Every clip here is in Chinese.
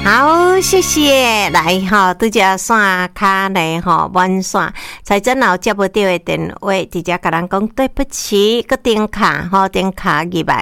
好，谢谢。来哈，拄只线卡呢哈满线，财政老接不到的电话，直接甲咱讲对不起，个电卡哈电卡入来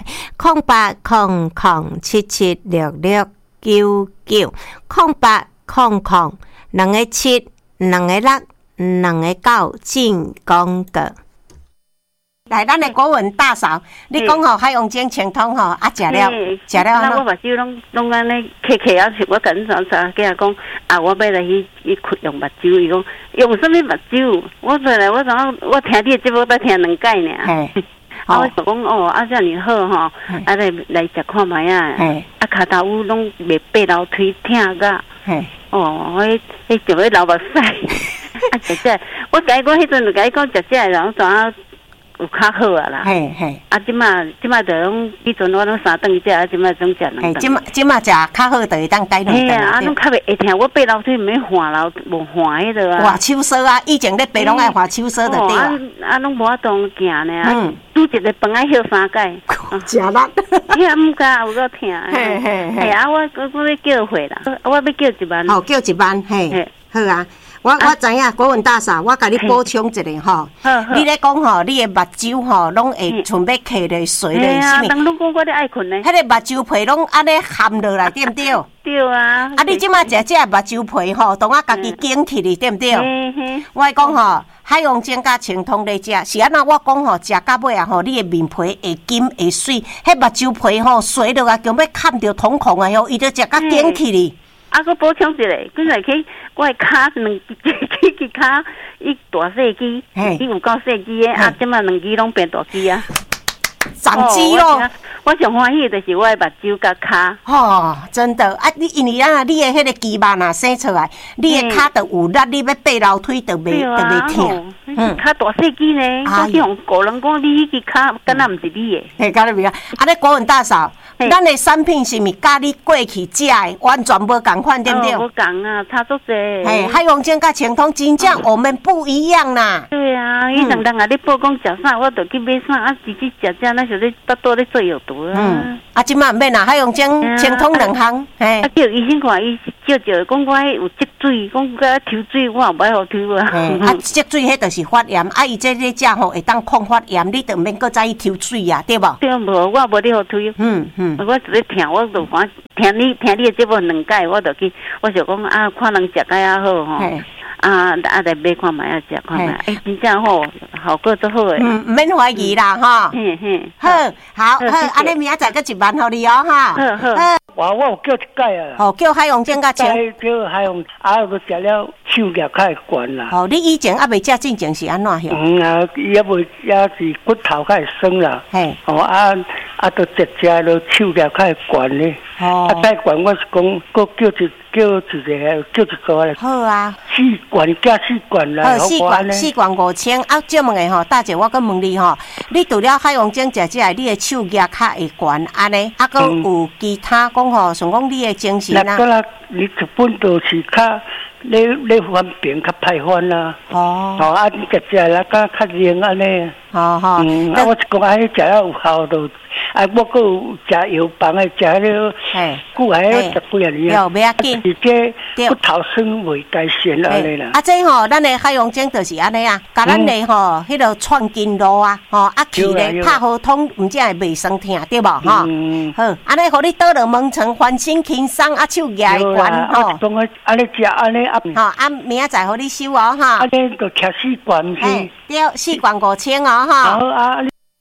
08007766，080022个7，2个6，2个9进广告。来，咱的国文大嫂，你讲吼海洋精清通吼，啊，食了， 那我目睭拢安尼刻刻啊，我甲恁查囝讲啊，我要来去用目睭，伊讲用什么目睭？我回来我讲我听你的节目才听2届呢。啊，我就讲哦，啊，遮尔好吼，啊来食看卖啊，啊，骹头乌拢袂爬楼梯，疼个。哦，迄就要流目屎。啊，姐姐，我迄阵就甲伊讲，姐姐，然后怎啊？有较好啊啦，啊，即马就拢，以前我拢3顿食，啊，即马总食2顿。 即马食较好，就会当改2顿。 啊，拢较袂会听，我爬楼梯毋免换楼，无换迄个啊。 换手锁啊，以前咧爬拢爱换手锁就对啊。 啊，拢无法度行呢，煮一个饭爱歇3届。 食力。 遐毋敢有够听。嘿啊，我要叫回啦，我要叫1万。 好，叫1万，嘿，好啊。我知影国文大嫂，我甲你补充一下吼。你咧讲吼，你的目睭吼，拢会像要刻咧水咧， 是咪？拢讲我咧爱困咧。 迄个目睭皮拢安尼含落来，对毋对？ 对啊。 啊，你即马食这目睭皮吼，当我家己紧起哩，对毋对？我讲吼，海洋精甲清通咧食，是安那？我讲吼，食到尾啊吼，你的面皮会金会水，迄目睭皮吼水落啊，强要看着瞳孔啊哟，伊就食甲紧起哩。 啊，佮补充一下，刚才去我的骹2支骹，伊大细支，伊有够细支的，啊，即马2支拢变大支啊， 长肌咯。 我上欢喜的就是我的目睭甲骹。 哦，真的啊！你因为啊，你的迄个肌肉啊生出来，你的骹就有力，你要爬楼梯就袂疼。 骹大细支呢，我去互个人讲，你迄支骹敢若毋是你的。 嘿，敢若袂啊！啊，咧国文大嫂，咱的产品是毋是甲你过去食的完全无共款，对不对？ 无共啊，差足济。 嘿，海洋精甲清通真正我们不一样啦。 对啊，伊人啊，你报讲食啥，我就去买啥，啊，直直食，那是咧巴肚咧做药毒啊。 啊，即马毋免啦，海洋精清通2项。嘿， 啊，叫医生看，伊照，讲我有积水，讲我抽水，我也袂好抽啊。 啊，积水迄就是发炎，啊，伊这咧食吼会当抗发炎，你就毋免搁再去抽水啊，对无？ 对，无，我无咧好抽。我只咧听，我就看听你的节目2届，我就去，我就讲啊，看人食甲也好吼。啊，来买看卖啊，食看卖，真正好，效果足好诶。 毋免怀疑啦，吼。好，安尼明仔载个1万互你哦，哈。 我有叫1届啊。 哦，叫海洋精甲清。 叫海洋，啊，佮食了手脚较会悬啦。 哦，你以前还袂食进前是安怎样？ 啊，伊也袂，也是骨头较会酸啦。哦都食就手脚较会悬咧。再悬我是讲，佮叫一组咧。 好啊。 4罐加4罐啦。 4罐5000啊！这问的吼，大姐，我佮问你吼，你除了海洋精食这，你的手脚较会悬安尼，啊，佮有其他讲吼，像讲你的精神啊。 那你一本就是较你翻便较歹翻啦。啊，你食啦，较灵安尼。我是讲安尼食了有效就。啊，我佮有食药房的，食了久还10几年啊。 袂要紧， 是这骨头酸袂改善安尼啦。 啊，这吼，咱的海洋精就是安尼啊，甲咱的吼，迄个串筋路啊，啊去咧拍好通，毋则会袂酸疼，对无？好，安尼互你倒落门床，翻身轻松，啊手举会悬吼。 讲啊，安尼食安尼啊。 啊，明仔载互你收哦，哈。 安尼就吃4罐是。 对，4罐5000哦，哈。 好啊。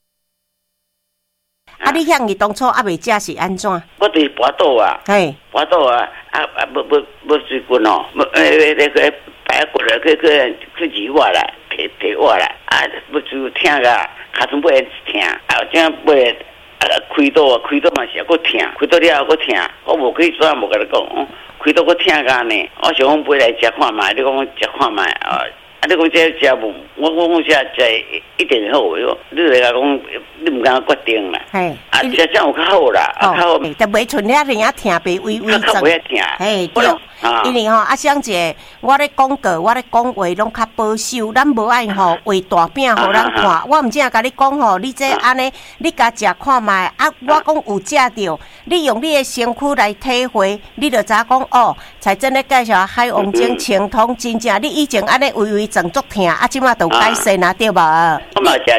啊！你向伊当初还袂食是安怎？ 我就是跋倒啊，跋倒啊，要水棍哦，那个摆过来，去移我来，提我来，啊，要水疼个，卡船尾疼，啊，这样尾开刀嘛是还佫疼，开刀了还佫疼，我无去做，无甲你讲，开刀佫疼个呢，我想讲买来食看卖，你讲食看卖啊。啊！你讲这食无，我食一定好哟。你来讲，你唔敢决定啦。啊，食有较好啦，较好。 就袂像遐尔疼，白微微较袂疼。 对。 因为像者我咧广告，我咧讲话拢较保守，咱无爱画大饼互咱看。我毋正甲你讲你这安尼，你家食看卖。我讲有食着，你用你的身躯来体会，你就知讲才真咧介绍海王精清通，真正你以前安尼微微整足疼，即马都改善啊，对无？ 我嘛食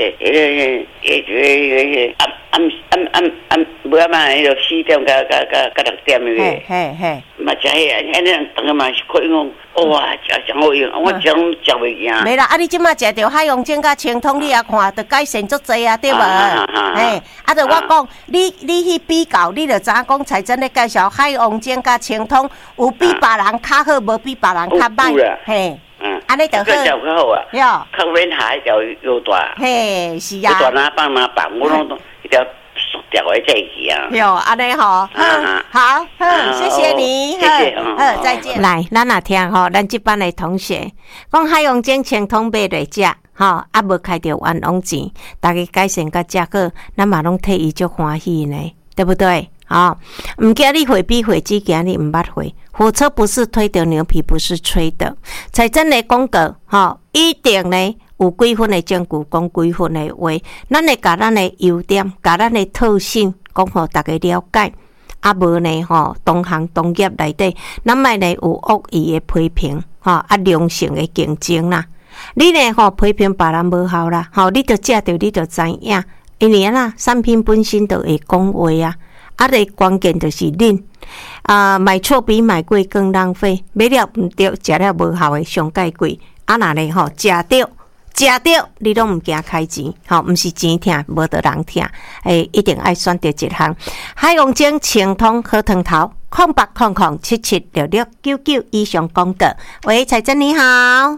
无啊嘛，迄个4点到6点的。嘿。嘛食迄安尼当嘛是可以讲，哇，食真好用，我真食袂惊。 没啦，你即马食着海洋精甲清通，你也看，着改善足济啊，对无？嘿，就我讲，你去比较，你就知影讲才真咧介绍海洋精甲清通，有比别人较好，无比别人较歹。嘿。安尼就好， 较好啊，哟，较免下一条又大， 嘿，是啊， 大哪放哪放，我拢一条塑条的在去啊， 哟，安尼好，谢谢你， 谢谢， 再见。来，咱也听咱这班的同学讲海洋精清通买来食，无开着冤枉钱，大家改善甲食好，咱嘛拢替伊足欢喜呢，对不对？唔惊你会比会只惊你唔捌会。火车不是推的，牛皮不是吹的。才真的广告，一定呢有几分的证据，讲几分的话，咱会甲咱的优点，甲咱的特性，讲互大家了解。无呢同行同业内底，咱莫呢有恶意的批评，良性的竞争啦。你呢批评别人无效啦，你着食着，你着知影，因为产品本身就会讲话啊。关键就是恁买错比买贵更浪费，买了唔对，食了无效的上介贵。若呢食着，你拢唔惊开钱，唔是钱疼，无得人疼。一定爱选择一项海洋精清通好汤头，0800776699以上广告。喂，彩珍你好，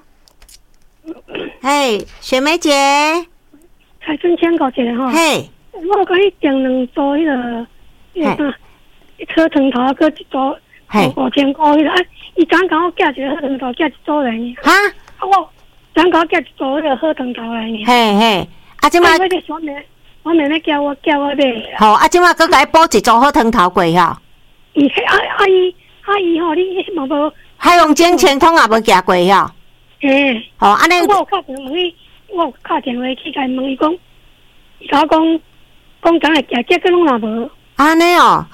嘿，雪梅姐， 彩珍请教一下嘿， 我甲你订两组迄个。喝汤头搁一组，5000块迄个，伊刚甲我寄一个喝汤头，寄一组来呢。 哈？ 我刚甲我寄一组迄个喝汤头来呢。 嘿，即马我妹妹叫我买。 好，即马搁甲伊补一组喝汤头过吼。 伊阿姨吼，你嘛无海洋精清通也无寄过吼。 嘿。 好，安尼。 我有打电话去，甲伊问伊讲，伊甲我讲敢会寄，结果拢也无。 安尼哦，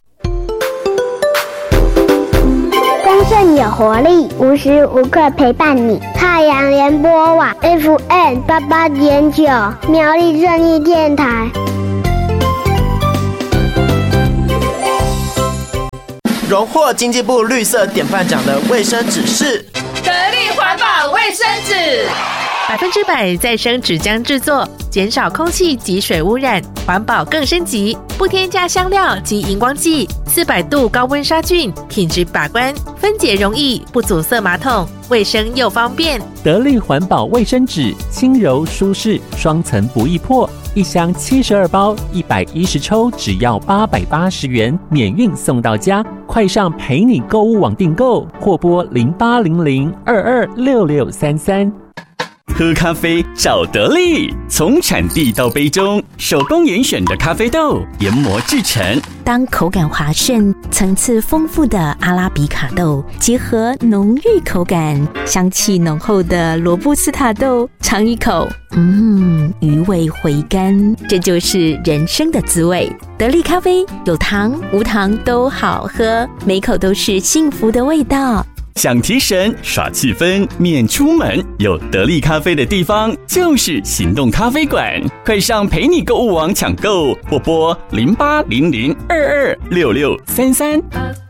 丰盛有活力，无时无刻陪伴你。太阳联播网 FM88.9，苗栗正义电台。 荣获经济部绿色典范奖的卫生纸是得力环保卫生纸，100%再生纸浆制作，减少空气及水污染，环保更升级，不添加香料及荧光剂，400度高温杀菌，品质把关，分解容易，不阻塞马桶，卫生又方便。 得力环保卫生纸，轻柔舒适，双层不易破，一箱72包，110抽，只要880元，免运送到家。快上陪你购物网订购，或拨0800226633。 喝咖啡找得力，从产地到杯中，手工严选的咖啡豆研磨制成。 当口感滑顺、层次丰富的阿拉比卡豆结合浓郁口感、香气浓厚的罗布斯塔豆，尝一口，余味回甘，这就是人生的滋味。得力咖啡有糖无糖都好喝，每口都是幸福的味道。 想提神耍气氛免出门，有得力咖啡的地方就是行动咖啡馆。快上陪你购物网抢购，或拨0800226633。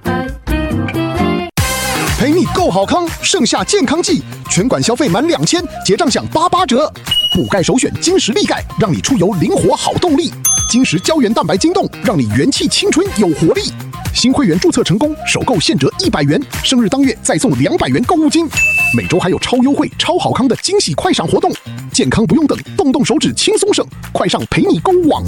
陪你购好康，盛夏健康季，全馆消费满2000，结账享88折。补钙首选金石力钙，让你出游灵活好动力。金石胶原蛋白晶冻，让你元气青春有活力。新会员注册成功，首购现折100元，生日当月再送200元购物金。每周还有超优惠、超好康的惊喜快闪活动，健康不用等，动动手指轻松省，快上陪你购物网。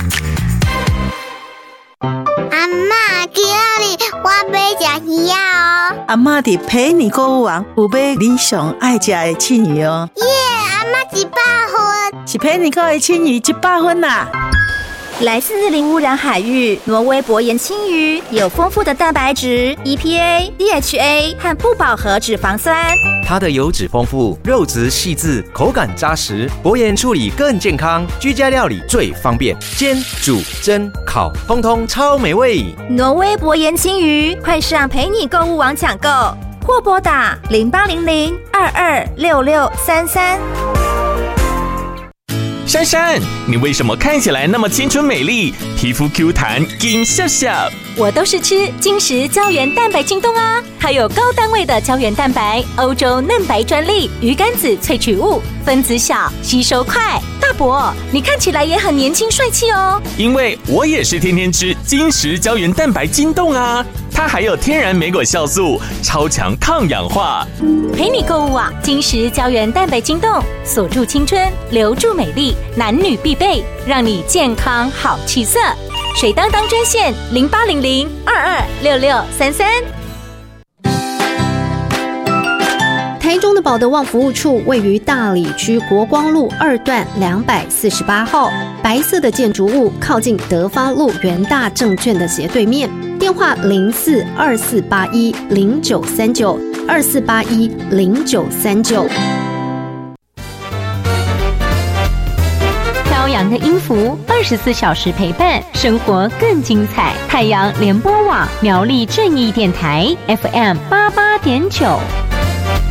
阿嬷，今日我要吃鱼哦。 阿嬷伫陪你购物网有买你上爱吃的青鱼哦。 耶，阿嬷100分， 是陪你购的青鱼100分啦。 来自零污染海域，挪威薄盐青鱼有丰富的蛋白质、EPA、DHA 和不饱和脂肪酸。 它的油脂丰富，肉质细致，口感扎实，薄盐处理更健康，居家料理最方便，煎、煮、蒸、烤，通通超美味。 挪威薄盐青鱼，快上陪你购物网抢购，或拨打0800-226633。 珊珊，你为什么看起来那么青春美丽，皮肤 Q 弹，金笑笑？ 我都是吃金石胶原蛋白京东啊，它有高单位的胶原蛋白，欧洲嫩白专利，鱼肝子萃取物，分子小，吸收快。大伯，你看起来也很年轻帅气哦。 因为我也是天天吃金石胶原蛋白京东啊，它还有天然莓果酵素，超强抗氧化。 陪你购物啊，金石胶原蛋白京东，锁住青春，留住美丽，男女必备，让你健康好气色。水当当专线0800-226633。 台中的保德旺服务处位于大里区国光路2段248号，白色的建筑物靠近德发路元大证券的斜对面，电话042481093924810939。 飘扬的音符，24小时陪伴，生活更精彩。太阳联播网苗栗正义电台 FM88.9。